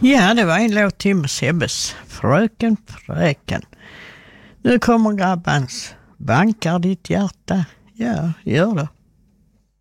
Ja, det var en låt till med Sebbes. Fröken, fröken. Nu kommer grabbans. Bankar ditt hjärta? Ja, gör det.